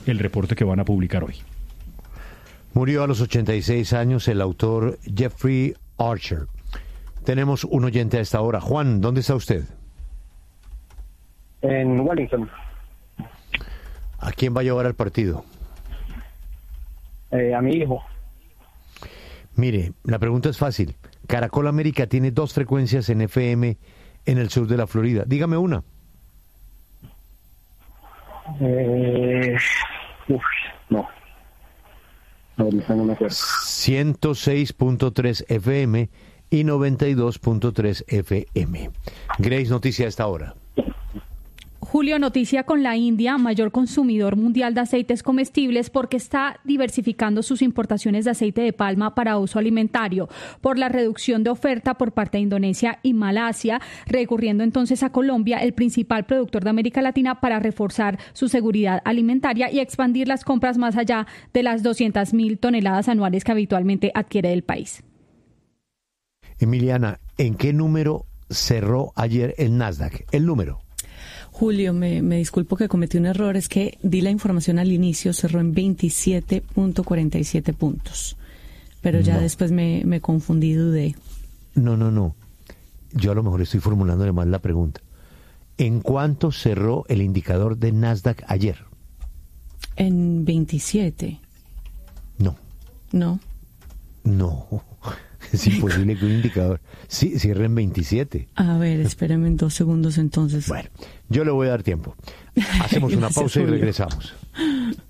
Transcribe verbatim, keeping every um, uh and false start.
el reporte que van a publicar hoy. Murió a los ochenta y seis años el autor Jeffrey Archer. Tenemos un oyente a esta hora. Juan, ¿dónde está usted? En Wellington. ¿A quién va a llevar al partido? Eh, a mi hijo. Mire, la pregunta es fácil. Caracol América tiene dos frecuencias en F M en el sur de la Florida. Dígame una. Eh, uf, no. Ahorita no me acuerdo. ciento seis punto tres F M y noventa y dos punto tres F M. Grace, noticia a esta hora. Julio, noticia con la India, mayor consumidor mundial de aceites comestibles porque está diversificando sus importaciones de aceite de palma para uso alimentario por la reducción de oferta por parte de Indonesia y Malasia, recurriendo entonces a Colombia, el principal productor de América Latina, para reforzar su seguridad alimentaria y expandir las compras más allá de las doscientas mil toneladas anuales que habitualmente adquiere el país. Emiliana, ¿en qué número cerró ayer el Nasdaq? El número. Julio, me, me disculpo que cometí un error, es que di la información al inicio, cerró en veintisiete punto cuarenta y siete puntos, pero ya no. después me, me confundí, dudé. No, no, no, yo a lo mejor estoy formulándole mal la pregunta. ¿En cuánto cerró el indicador de Nasdaq ayer? En veintisiete. No. No. No. Es imposible que un indicador sí, cierre en veintisiete. A ver, espérame en dos segundos entonces. Bueno, yo le voy a dar tiempo. Hacemos una pausa y regresamos.